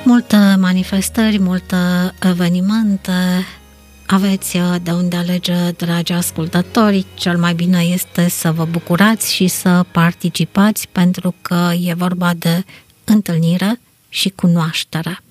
Multe manifestări, multe evenimente, aveți de unde alege, dragi ascultători. Cel mai bine este să vă bucurați și să participați, pentru că e vorba de întâlnire și cunoaștere.